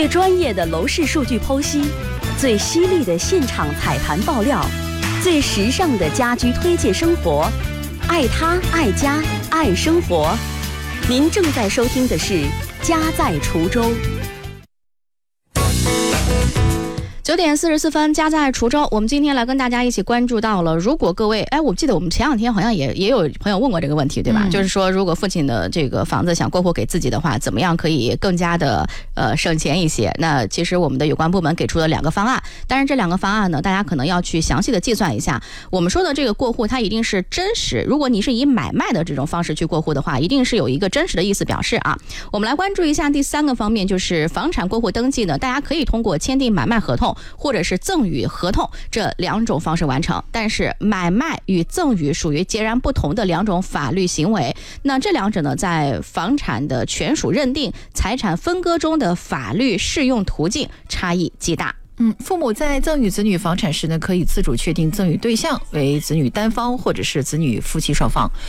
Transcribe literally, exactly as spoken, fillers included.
最专业的楼市数据剖析，最犀利的现场踩盘爆料，最时尚的家居推介生活，爱他爱家爱生活。您正在收听的是家在滁州。 九点四十四分，家在滁州。我们今天来跟大家一起关注到了，如果各位，哎，我记得我们前两天好像也也有朋友问过这个问题，对吧？嗯、就是说，如果父亲的这个房子想过户给自己的话，怎么样可以更加的呃省钱一些？那其实我们的有关部门给出了两个方案，当然这两个方案呢，大家可能要去详细的计算一下。我们说的这个过户，它一定是真实。如果你是以买卖的这种方式去过户的话，一定是有一个真实的意思表示啊。我们来关注一下第三个方面，就是房产过户登记呢，大家可以通过签订买卖合同或者是赠与合同这两种方式完成，但是买卖与赠与属于截然不同的两种法律行为。那这两者呢，在房产的权属认定、财产分割中的法律适用途径差异极大。 嗯，父母在赠与子女房产时呢，可以自主确定赠与对象为子女单方或者是子女夫妻双方。